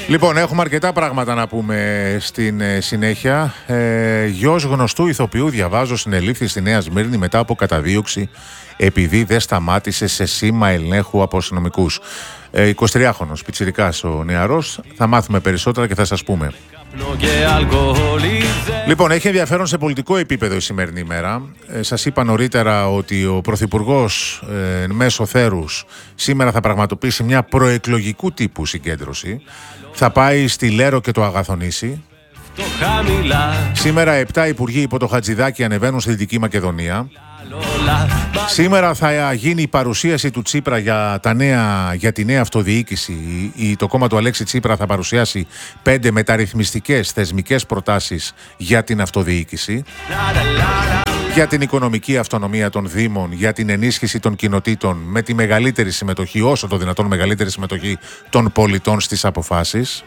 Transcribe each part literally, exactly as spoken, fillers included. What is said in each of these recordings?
Λοιπόν, έχουμε αρκετά πράγματα να πούμε στην ε, συνέχεια. Ε, γιος γνωστού ηθοποιού, διαβάζω, συνελήφθη στη Νέα Σμύρνη μετά από καταδίωξη επειδή δεν σταμάτησε σε σήμα ελέγχου από αστυνομικούς. Ε, εικοσιτριάχρονος πιτσιρικάς ο νεαρός. Θα μάθουμε περισσότερα και θα σας πούμε. Λοιπόν, έχει ενδιαφέρον σε πολιτικό επίπεδο η σημερινή ημέρα. Ε, σας είπα νωρίτερα ότι ο Πρωθυπουργός ε, μέσω θέρους σήμερα θα πραγματοποιήσει μια προεκλογικού τύπου συγκέντρωση. Θα πάει στη Λέρο και το Αγαθονήσι. Σήμερα επτά υπουργοί υπό το Χατζηδάκη ανεβαίνουν στη Δυτική Μακεδονία. Σήμερα θα γίνει η παρουσίαση του Τσίπρα για, τα νέα, για τη νέα αυτοδιοίκηση. Η, το κόμμα του Αλέξη Τσίπρα θα παρουσιάσει πέντε μεταρρυθμιστικές θεσμικές προτάσεις για την αυτοδιοίκηση, για την οικονομική αυτονομία των Δήμων, για την ενίσχυση των κοινοτήτων με τη μεγαλύτερη συμμετοχή, όσο το δυνατόν μεγαλύτερη συμμετοχή των πολιτών στις αποφάσεις.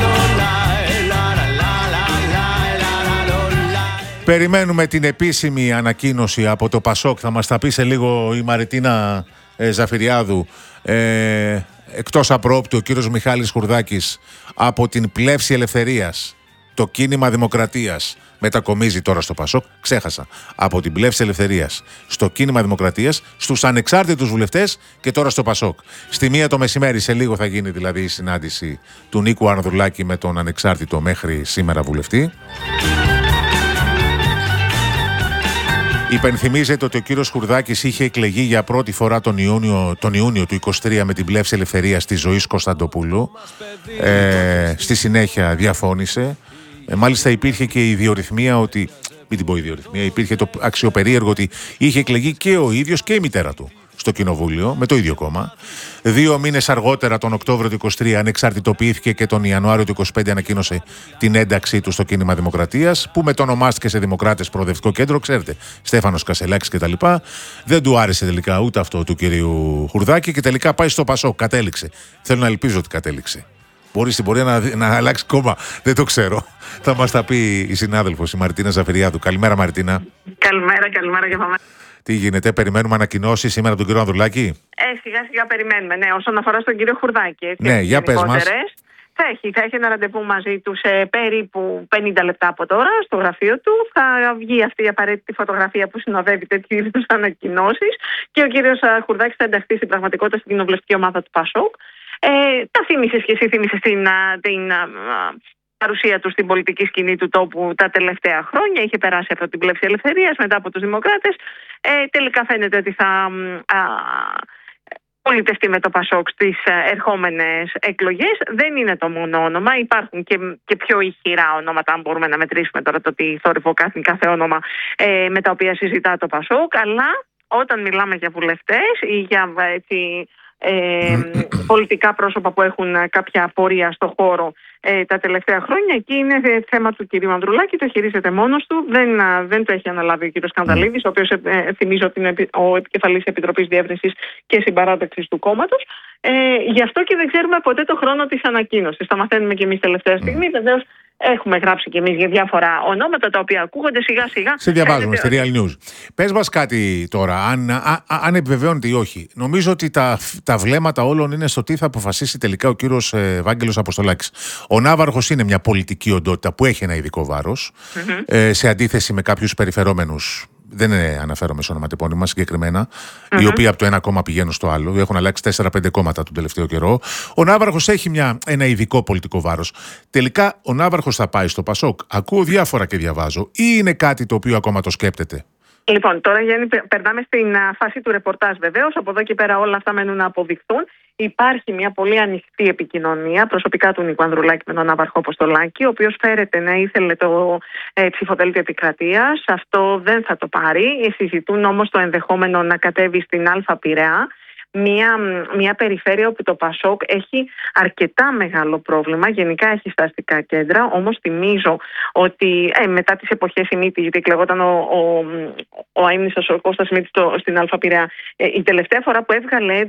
Περιμένουμε την επίσημη ανακοίνωση από το Πασόκ. Θα μας τα πει σε λίγο η Μαριτίνα ε, Ζαφυριάδου. Ε, εκτός απρόπτου ο κύριος Μιχάλης Χουρδάκης από την Πλεύση Ελευθερίας. Το κίνημα Δημοκρατίας μετακομίζει τώρα στο Πασόκ. Ξέχασα. Από την Πλεύση Ελευθερίας στο κίνημα Δημοκρατίας, στους ανεξάρτητους βουλευτές και τώρα στο Πασόκ. Στη μία το μεσημέρι, σε λίγο θα γίνει δηλαδή η συνάντηση του Νίκου Ανδρουλάκη με τον ανεξάρτητο μέχρι σήμερα βουλευτή. Υπενθυμίζεται ότι ο κύριος Χουρδάκης είχε εκλεγεί για πρώτη φορά τον Ιούνιο, τον Ιούνιο του είκοσι τρία με την Πλεύση Ελευθερίας της Ζωής Κωνσταντοπούλου. Ε, στη συνέχεια διαφώνησε. Ε, μάλιστα υπήρχε και η ιδιορυθμία ότι, μην την πω ιδιορυθμία, υπήρχε το αξιοπερίεργο ότι είχε εκλεγεί και ο ίδιος και η μητέρα του στο κοινοβούλιο με το ίδιο κόμμα. Δύο μήνες αργότερα, τον Οκτώβριο του είκοσι τρία, ανεξαρτητοποιήθηκε και τον Ιανουάριο του είκοσι πέντε ανακοίνωσε την ένταξή του στο κίνημα Δημοκρατίας, που μετονομάστηκε σε Δημοκράτες Προοδευτικό Κέντρο, ξέρετε, Στέφανος Κασελάκης κτλ. Δεν του άρεσε τελικά ούτε αυτό του κυρίου Χουρδάκη και τελικά πάει στο Πασόκ. Κατέληξε. Θέλω να ελπίζω ότι κατέληξε. Μπορεί στην πορεία να, να αλλάξει κόμμα. Δεν το ξέρω. Θα μας τα πει η συνάδελφος, η Μαρτίνα Ζαφυριάδου. Καλημέρα, Μαρτίνα. Καλημέρα, καλημέρα για μένα. Τι γίνεται, περιμένουμε ανακοινώσεις σήμερα από τον κύριο Ανδρουλάκη. Ε, σιγά σιγά περιμένουμε, ναι, όσον αφορά στον κύριο Χουρδάκη. Έτσι, ναι, για πες μας. Θα έχει, θα έχει ένα ραντεβού μαζί του σε περίπου πενήντα λεπτά από τώρα στο γραφείο του. Θα βγει αυτή η απαραίτητη φωτογραφία που συνοδεύει τέτοιου είδους ανακοινώσεις και ο κύριος Χουρδάκης θα ενταχθεί στην πραγματικότητα στην κοινοβουλευτική ομάδα του Πασόκ. Ε, τα θύμισες και εσύ θύμισες την, την α, παρουσία του στην πολιτική σκηνή του τόπου τα τελευταία χρόνια. Είχε περάσει από την Πλεύση Ελευθερίας, μετά από τους Δημοκράτες. Ε, τελικά φαίνεται ότι θα α, πολιτευτεί με το Πασόκ στις ερχόμενες εκλογές. Δεν είναι το μόνο όνομα. Υπάρχουν και, και πιο ηχηρά ονόματα, αν μπορούμε να μετρήσουμε τώρα το τι θόρυβο κάθε, κάθε όνομα ε, με τα οποία συζητά το Πασόκ. Αλλά όταν μιλάμε για βουλευτές ή για έτσι, Ε, πολιτικά πρόσωπα που έχουν κάποια απορία στο χώρο ε, τα τελευταία χρόνια, εκεί είναι θέμα του κυρίου Ανδρουλάκη, το χειρίζεται μόνος του, δεν, δεν το έχει αναλάβει ο κύριος Σκανδαλίδης, ο οποίος ε, θυμίζω ότι είναι ο επικεφαλής Επιτροπής Διεύρυνσης και Συμπαράταξης του κόμματος. Ε, γι' αυτό και δεν ξέρουμε ποτέ το χρόνο της ανακοίνωσης. Θα μαθαίνουμε και εμείς τελευταία στιγμή. Βεβαίως έχουμε γράψει και εμείς για διάφορα ονόματα τα οποία ακούγονται σιγά σιγά. Σε διαβάζουμε στη Real News. Πες μας κάτι τώρα, αν, α, αν επιβεβαιώνεται ή όχι. Νομίζω ότι τα, τα βλέμματα όλων είναι στο τι θα αποφασίσει τελικά ο κύριος ε, Βάγγελος Αποστολάκης. Ο Ναύαρχος είναι μια πολιτική οντότητα που έχει ένα ειδικό βάρος, mm-hmm. ε, σε αντίθεση με κάποιους περιφερόμενους. Δεν αναφέρομαι σε ονοματεπώνυμα συγκεκριμένα, mm-hmm. οι οποίοι από το ένα κόμμα πηγαίνουν στο άλλο. Έχουν αλλάξει τέσσερα πέντε κόμματα τον τελευταίο καιρό. Ο Ναύαρχος έχει μια, ένα ειδικό πολιτικό βάρος. Τελικά ο Ναύαρχος θα πάει στο Πασόκ. Ακούω διάφορα και διαβάζω. Ή είναι κάτι το οποίο ακόμα το σκέπτεται? Λοιπόν, τώρα Γιάννη, περνάμε στην φάση του ρεπορτάζ βεβαίως. Από εδώ και πέρα όλα αυτά μένουν να αποδειχθούν. Υπάρχει μια πολύ ανοιχτή επικοινωνία προσωπικά του Νίκου Ανδρουλάκη με τον Ναύαρχο Αποστολάκη, ο οποίος φέρεται να ήθελε το ε, ψηφοδέλτιο επικρατείας. Αυτό δεν θα το πάρει. Συζητούν όμως το ενδεχόμενο να κατέβει στην Α Πειραιά. Μια, μια περιφέρεια όπου το Πασόκ έχει αρκετά μεγάλο πρόβλημα. Γενικά έχει στα αστικά κέντρα. Όμως θυμίζω ότι ε, μετά τις εποχές Σιμίτη, γιατί εκλεγόταν ο, ο, ο αείμνηστος ο Κώστας Σιμίτης στην Α Πειραιά, ε, η τελευταία φορά που έβγαλε έδρα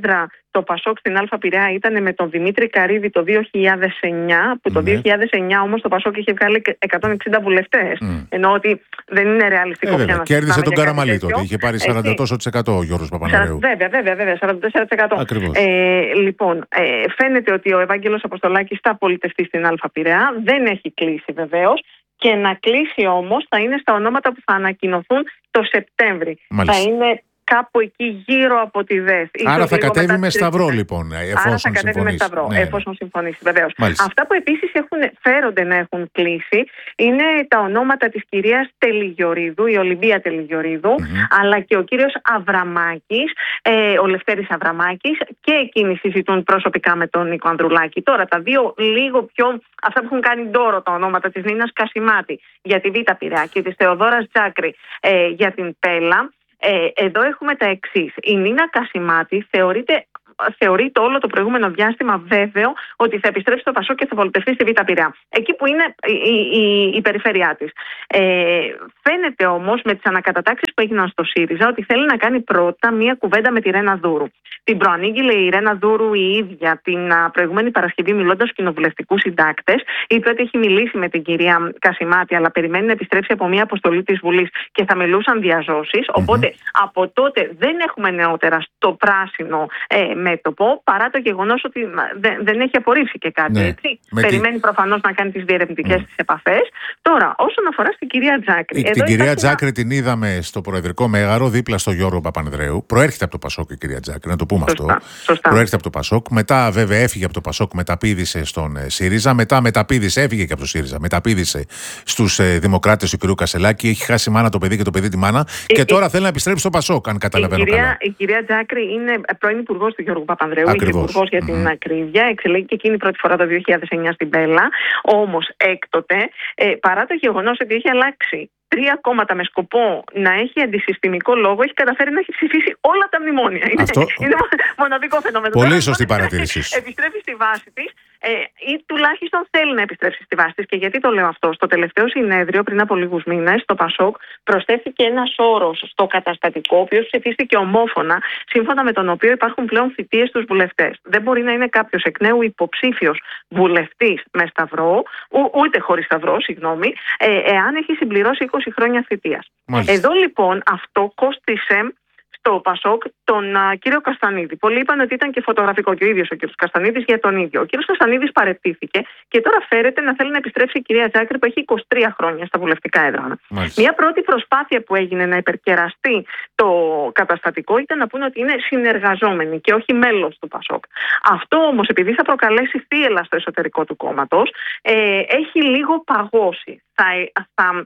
το Πασόκ στην Α Πειραιά ήταν με τον Δημήτρη Καρύδη το δύο χιλιάδες εννιά, που το mm. δύο χιλιάδες εννιά όμως το Πασόκ είχε βγάλει εκατόν εξήντα βουλευτές. Mm. Ενώ ότι δεν είναι ρεαλιστικό ε, πια να κέρδισε τον Καραμαλή τότε. Είχε πάρει σαράντα τοις εκατό ο Γιώργος Παπανδρέου. Βέβαια, βέβαια, βέβαια, σαράντα τέσσερα τοις εκατό. Ε, λοιπόν, ε, φαίνεται ότι ο Ευάγγελος Αποστολάκης θα πολιτευτεί στην Α Πειραιά. Δεν έχει κλείσει βεβαίως. Και να κλείσει όμως θα είναι στα ονόματα που θα ανακοινωθούν το Σεπτέμβρη. Μάλιστα. Θα είναι κάπου εκεί γύρω από τη ΔΕΘ. Άρα θα κατέβει με σταυρό, λοιπόν, εφόσον Άρα θα κατέβει με σταυρό, ναι, εφόσον συμφωνήσει, βεβαίως. Αυτά που επίσης έχουν, φέρονται να έχουν κλείσει είναι τα ονόματα της κυρίας Τελιγιορίδου, η Ολυμπία Τελιγιορίδου, mm-hmm. αλλά και ο κύριος Αβραμάκης, ε, ο Λευτέρης Αβραμάκης, και εκείνοι συζητούν προσωπικά με τον Νίκο Ανδρουλάκη. Τώρα τα δύο λίγο πιο, αυτά που έχουν κάνει ντόρο τα ονόματα της Νίνας Κασιμάτη για τη Β' Πειραιά και της Θεοδόρας Τζάκρη ε, για την Πέλα. Ε, εδώ έχουμε τα εξής. Η Νίνα Κασιμάτη θεωρείται, θεωρείται όλο το προηγούμενο διάστημα βέβαιο ότι θα επιστρέψει στο Πασόκ και θα πολιτευτεί στη Β' Πειραιά. Εκεί που είναι η, η, η, η περιφέρειά της. Ε, φαίνεται όμως με τις ανακατατάξεις που έγιναν στο ΣΥΡΙΖΑ ότι θέλει να κάνει πρώτα μία κουβέντα με τη Ρένα Δούρου. Την προανήγγειλε η Ρένα Δούρου η ίδια την α, προηγούμενη Παρασκευή, μιλώντας στους κοινοβουλευτικούς συντάκτες. Είπε ότι έχει μιλήσει με την κυρία Κασιμάτη, αλλά περιμένει να επιστρέψει από μία αποστολή της Βουλής και θα μιλούσαν διαζώσεις. Mm-hmm. Οπότε από τότε δεν έχουμε νεότερα στο πράσινο ε, μέτωπο, παρά το γεγονός ότι δεν, δεν έχει απορρίψει και κάτι. Ναι. Έτσι. Περιμένει τη... προφανώς να κάνει τις διερευνητικές mm. της επαφές. Τώρα, όσον αφορά στην κυρία Τζάκρη. Η, την κυρία Τζάκρη ένα... την είδαμε στο Προεδρικό Μέγαρο δίπλα στο Γιώργο Παπανδρέου. Προέρχεται από το Πασόκ η κυρία Τζάκρη, να το πούμε σωστά, αυτό. Σωστά. Προέρχεται από το Πασόκ. Μετά, βέβαια, έφυγε από το Πασόκ, μεταπήδησε στον ε, ΣΥΡΙΖΑ. Μετά, μεταπήδησε, έφυγε και από το ΣΥΡΙΖΑ. Μεταπήδησε στους ε, δημοκράτες του κ. Κασελάκη. Έχει χάσει μάνα το παιδί και το παιδί τη μάνα. Η, και τώρα η... θέλει να επιστρέψει στο Πασόκ, αν καταλαβαίνω η κυρία, καλά. Η κυρία Τζάκρη είναι πρώην υπουργός του Γιώργου Παπανδρέου. Είναι υπουργός για την mm-hmm. ακρίβεια. Εξελέγει και εκείνη πρώτη φορά το δύο χιλιάδες εννιά στην Πέλα. Όμως έκτοτε, ε, παρά το γεγονός ότι έχει αλλάξει τρία κόμματα με σκοπό να έχει αντισυστημικό λόγο, έχει καταφέρει να έχει ψηφίσει όλα τα μνημόνια. Αυτό... Είναι, είναι μοναδικό φαινόμενο. Πολύ σωστή παρατήρηση. Επιστρέφει στη βάση της ε, ή τουλάχιστον θέλει να επιστρέψει στη βάση της. Και γιατί το λέω αυτό? Στο τελευταίο συνέδριο, πριν από λίγους μήνες, στο Πασόκ προσθέθηκε ένας όρος στο καταστατικό, ο οποίος ψηφίστηκε ομόφωνα, σύμφωνα με τον οποίο υπάρχουν πλέον θητείες στους βουλευτές. Δεν μπορεί να είναι κάποιος εκ νέου υποψήφιος βουλευτής με σταυρό, ού, ούτε χωρίς σταυρό, συγγνώμη, ε, εάν έχει συμπληρώσει είκοσι χρόνια θητείας. Μάλιστα. Εδώ λοιπόν αυτό κόστισε στο Πασόκ τον α, κύριο Καστανίδη. Πολλοί είπαν ότι ήταν και φωτογραφικό, και ο ίδιος ο κύριος Καστανίδης για τον ίδιο. Ο κύριος Καστανίδης παραιτήθηκε και τώρα φέρεται να θέλει να επιστρέψει η κυρία Τζάκρη, που έχει είκοσι τρία χρόνια στα βουλευτικά έδρανα. Μάλιστα. Μια πρώτη προσπάθεια που έγινε να υπερκεραστεί το καταστατικό ήταν να πούνε ότι είναι συνεργαζόμενοι και όχι μέλος του Πασόκ. Αυτό όμως, επειδή θα προκαλέσει θύελλα στο εσωτερικό του κόμματος, ε, έχει λίγο παγώσει. Θα, θα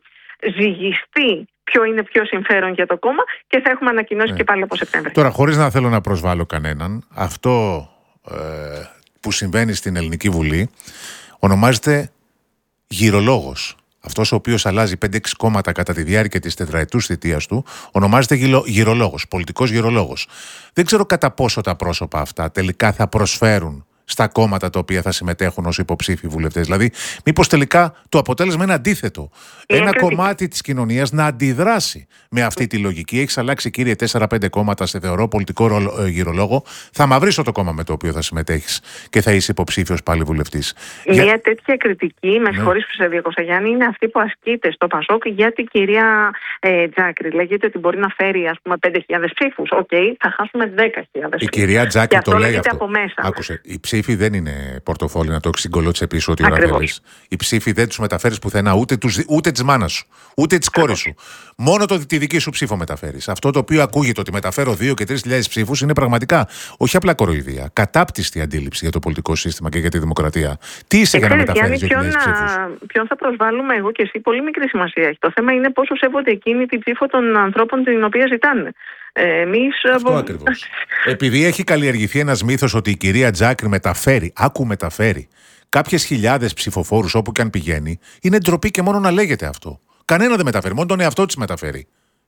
ζυγιστεί ποιο είναι πιο συμφέρον για το κόμμα και θα έχουμε ανακοινώσει ναι. και πάλι από Σεπτέμβριο. Τώρα, χωρίς να θέλω να προσβάλλω κανέναν, αυτό ε, που συμβαίνει στην Ελληνική Βουλή ονομάζεται γυρολόγος. Αυτός ο οποίος αλλάζει πέντε έξι κόμματα κατά τη διάρκεια της τετραετούς θητείας του, ονομάζεται γυρολόγος, πολιτικός γυρολόγος. Δεν ξέρω κατά πόσο τα πρόσωπα αυτά τελικά θα προσφέρουν στα κόμματα τα οποία θα συμμετέχουν ως υποψήφιοι βουλευτές. Δηλαδή, μήπως τελικά το αποτέλεσμα είναι αντίθετο. Είναι Ένα κριτική. κομμάτι της κοινωνίας να αντιδράσει με αυτή τη λογική. Έχεις αλλάξει, κύριε, τέσσερα πέντε κόμματα, σε θεωρώ πολιτικό ρο, γυρολόγο. Θα μαυρίσω το κόμμα με το οποίο θα συμμετέχεις και θα είσαι υποψήφιος πάλι βουλευτής. Μια Για... τέτοια κριτική, με συγχωρείς που σε διακόψα, Γιάννη, είναι αυτή που ασκείται στο Πασόκ για την κυρία ε, Τζάκρη. Λέγεται ότι μπορεί να φέρει, ας πούμε, πέντε χιλιάδες ψήφους. Οκ, okay, θα χάσουμε δέκα χιλιάδες ψήφους. Η κυρία Τζάκρη το λέει αυτό. Από μέσα. Άκουσε, η ψήφοι δεν είναι πορτοφόλι να το έχεις στην κολότσα πίσω ότι ώρα θέλεις. Οι ψήφοι δεν τους μεταφέρεις πουθενά, ούτε, τους, ούτε της μάνας σου, ούτε της κόρης σου. Μόνο το, τη δική σου ψήφο μεταφέρεις. Αυτό το οποίο ακούγεται ότι μεταφέρω δύο και τρεις χιλιάδες ψήφους είναι πραγματικά όχι απλά κοροϊδία. Κατάπτυστη αντίληψη για το πολιτικό σύστημα και για τη δημοκρατία. Τι είσαι για να μεταφέρεις δύο χιλιάδες ψήφους? Ποιον θα προσβάλλουμε εγώ και εσύ, πολύ μικρή σημασία έχει. Το θέμα είναι πόσο σέβονται εκείνη την ψήφο των ανθρώπων την οποία ζητάνε. Εμείς... Αυτό ακριβώς. Επειδή έχει καλλιεργηθεί ένας μύθος ότι η κυρία Τζάκρη μεταφέρει, άκου μεταφέρει, κάποιες χιλιάδες ψηφοφόρους όπου και αν πηγαίνει, είναι ντροπή και μόνο να λέγεται αυτό. Κανένα δεν μεταφέρει, μόνο τον εαυτό της μεταφέρει.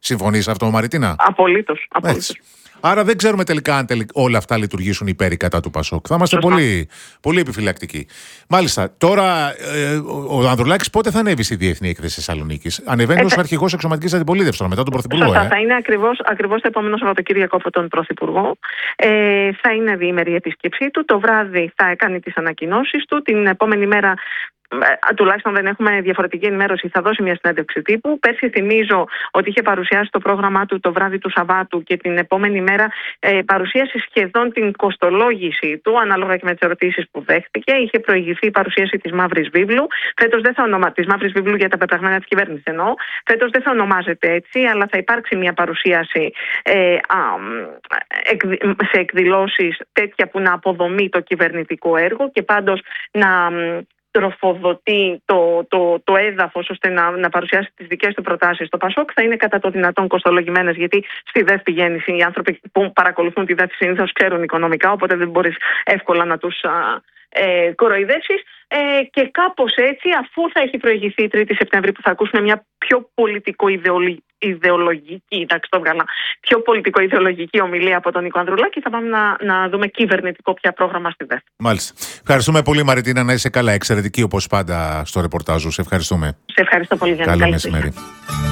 Συμφωνείς αυτό, Μαριτίνα? Απολύτως. Απολύτως. Άρα δεν ξέρουμε τελικά αν τελικά όλα αυτά λειτουργήσουν υπέρ ή κατά του Πασόκ. Θα είμαστε πολύ, πολύ επιφυλακτικοί. Μάλιστα, τώρα ε, ο Ανδρουλάκης πότε θα ανέβει στη Διεθνή Έκθεση Θεσσαλονίκης? Ανεβαίνει ε, ως αρχηγός εξωματικής αντιπολίτευσης τώρα, μετά τον Πρωθυπουργό. Σωστά, ε. θα είναι ακριβώς, ακριβώς το επόμενο Σαββατοκύριακο από τον Πρωθυπουργό. Ε, θα είναι διήμερη η επίσκεψή του. Το βράδυ θα κάνει τις ανακοινώσεις του. Την επόμενη μέρα, τουλάχιστον δεν έχουμε διαφορετική ενημέρωση, θα δώσει μια συνέντευξη τύπου. Πέρσι θυμίζω ότι είχε παρουσιάσει το πρόγραμμά του το βράδυ του Σαββάτου και την επόμενη μέρα ε, παρουσίασε σχεδόν την κοστολόγηση του, ανάλογα και με τις ερωτήσεις που δέχτηκε. Είχε προηγηθεί η παρουσίαση της Μαύρης Βίβλου. Φέτος δεν θα ονομάζεται, της Μαύρης Βίβλου για τα πεπραγμένα της κυβέρνησης εννοώ. Φέτος δεν θα ονομάζεται έτσι, αλλά θα υπάρξει μια παρουσίαση ε, α, σε εκδηλώσεις τέτοια που να αποδομεί το κυβερνητικό έργο και πάντως να τροφοδοτεί το, το, το έδαφος ώστε να, να παρουσιάσει τις δικές του προτάσεις. Το Πασόκ θα είναι κατά το δυνατόν κοστολογημένες, γιατί στη ΔΕΘ πηγαίνει, οι άνθρωποι που παρακολουθούν τη ΔΕΘ συνήθως ξέρουν οικονομικά, οπότε δεν μπορείς εύκολα να τους α, ε, κοροϊδεύσεις. Ε, και κάπως έτσι, αφού θα έχει προηγηθεί η τρίτη Σεπτεμβρίου, που θα ακούσουμε μια πιο πολιτικο-ιδεολογική, εντάξει το βγάλα, πιο πολιτικο-ιδεολογική ομιλία από τον Νίκο Ανδρουλάκη, θα πάμε να, να δούμε κυβερνητικό πια πρόγραμμα στη ΔΕΘ. Μάλιστα. Ευχαριστούμε πολύ, Μαριτίνα, να είσαι καλά. Εξαιρετική όπως πάντα στο ρεπορτάζ σου. Σε ευχαριστούμε. Σε ευχαριστώ πολύ, Γιάννη. Καλό μεσημέρι.